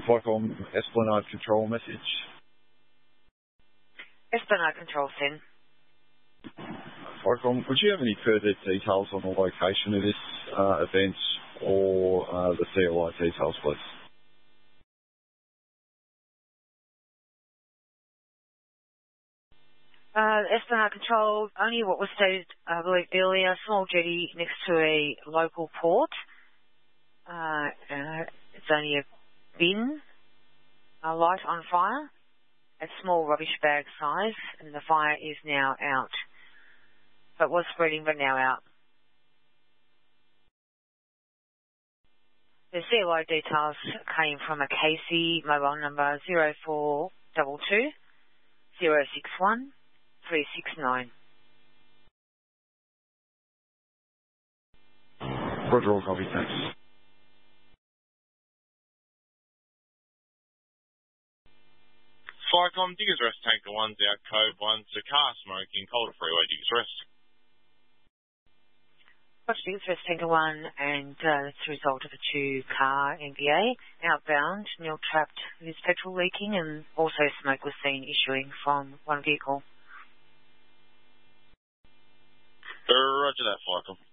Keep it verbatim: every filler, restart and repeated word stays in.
Flycom Esplanade Control message. Esplanade Control, Sin. Flycom, would you have any further details on the location of this uh, event or uh, the C L I details, please? Uh, Esplanade Control, only what was stated, I believe, earlier, small jetty next to a local port. Uh, uh, it's only a bin, a light on fire, a small rubbish bag size, and the fire is now out. So it was spreading, but now out. The C L I details came from a Casey mobile number zero four two two zero six one three six nine. Roger, all copy, thanks. Flycom, Diggers Rest Tanker one's out, code one, so car smoking, Calder Freeway, Diggers Rest. Roger, Diggers Rest Tanker one, and uh, it's a result of a two-car N B A outbound, nil trapped with petrol leaking, and also smoke was seen issuing from one vehicle. Roger that, Flycom.